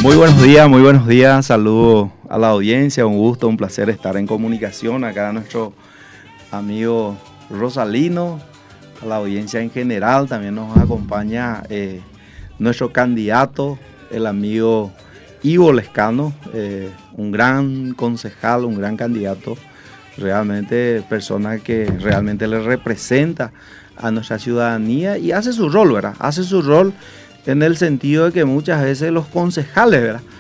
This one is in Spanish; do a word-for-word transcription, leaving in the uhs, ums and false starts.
Muy buenos días, muy buenos días. Saludos a la audiencia, un gusto, un placer estar en comunicación. Acá a nuestro amigo Rosalino, a la audiencia en general. También nos acompaña eh, nuestro candidato, el amigo Ivo Lescano, eh, un gran concejal, un gran candidato, realmente persona que realmente le representa a nuestra ciudadanía y hace su rol, ¿verdad? Hace su rol en el sentido de que muchas veces los concejales, ¿verdad?,